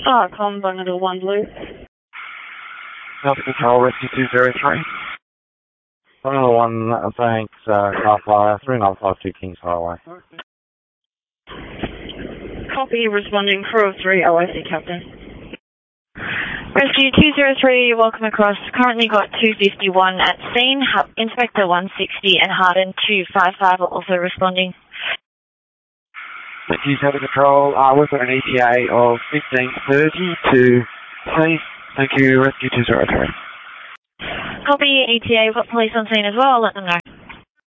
Com Bungle 1 Blue. Delta Control, Rescue 203. Bungle 1, thanks, car flyer, 3952 Kings Highway. Copy, responding 403 OIC Captain. Rescue 203, welcome across. Currently got 251 at scene. Inspector 160 and Harden 255 are also responding. Thank you, Delta Control. We've got an ETA of 15:30 to police. Thank you, Rescue 203. Copy, ETA, we've got police on scene as well. I'll let them know.